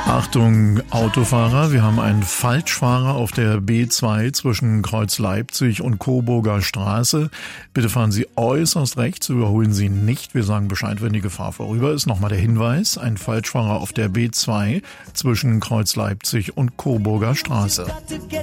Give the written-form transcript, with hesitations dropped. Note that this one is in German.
Achtung, Autofahrer, wir haben einen Falschfahrer auf der B2 zwischen Kreuz Leipzig und Coburger Straße. Bitte fahren Sie äußerst rechts, überholen Sie nicht. Wir sagen Bescheid, wenn die Gefahr vorüber ist. Nochmal der Hinweis, ein Falschfahrer auf der B2 zwischen Kreuz Leipzig und Coburger Straße.